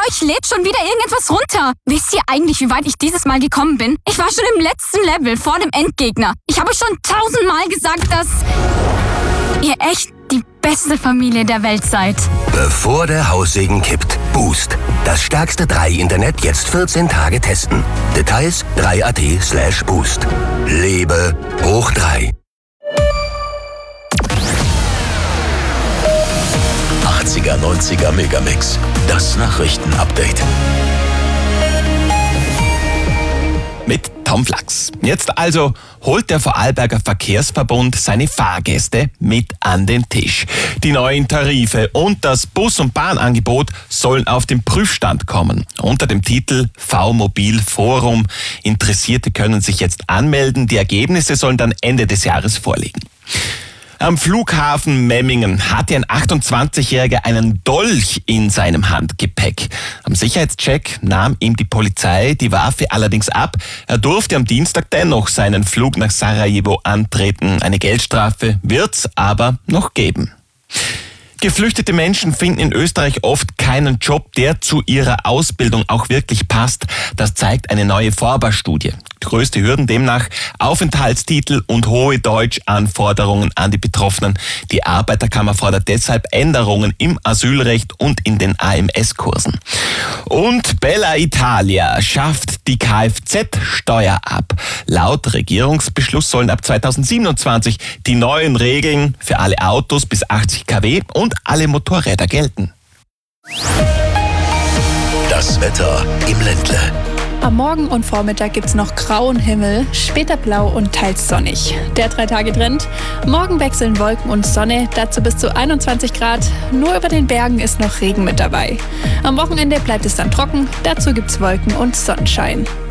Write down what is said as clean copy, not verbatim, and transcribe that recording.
euch lädt schon wieder irgendetwas runter. Wisst ihr eigentlich, wie weit ich dieses Mal gekommen bin? Ich war schon im letzten Level vor dem Endgegner. Ich habe euch schon 1000-mal gesagt, dass ihr echt die beste Familie der Welt seid. Bevor der Haussegen kippt. Boost. Das stärkste 3-Internet jetzt 14 Tage testen. Details 3.at/boost. Lebe hoch 3. 80er, 90er Megamix. Das Nachrichtenupdate. Mit Tom Flachs. Jetzt also holt der Vorarlberger Verkehrsverbund seine Fahrgäste mit an den Tisch. Die neuen Tarife und das Bus- und Bahnangebot sollen auf den Prüfstand kommen. Unter dem Titel V-Mobil Forum. Interessierte können sich jetzt anmelden. Die Ergebnisse sollen dann Ende des Jahres vorliegen. Am Flughafen Memmingen hatte ein 28-Jähriger einen Dolch in seinem Handgepäck. Am Sicherheitscheck nahm ihm die Polizei die Waffe allerdings ab. Er durfte am Dienstag dennoch seinen Flug nach Sarajevo antreten. Eine Geldstrafe wird's aber noch geben. Geflüchtete Menschen finden in Österreich oft keinen Job, der zu ihrer Ausbildung auch wirklich passt. Das zeigt eine neue Forba-Studie. Größte Hürden demnach Aufenthaltstitel und hohe Deutschanforderungen an die Betroffenen. Die Arbeiterkammer fordert deshalb Änderungen im Asylrecht und in den AMS-Kursen. Und Bella Italia schafft die Kfz-Steuer ab. Laut Regierungsbeschluss sollen ab 2027 die neuen Regeln für alle Autos bis 80 kW und alle Motorräder gelten. Das Wetter im Ländle. Am Morgen und Vormittag gibt's noch grauen Himmel, später blau und teils sonnig. Der 3-Tage-Trend: morgen wechseln Wolken und Sonne, dazu bis zu 21 Grad. Nur über den Bergen ist noch Regen mit dabei. Am Wochenende bleibt es dann trocken, dazu gibt's Wolken und Sonnenschein.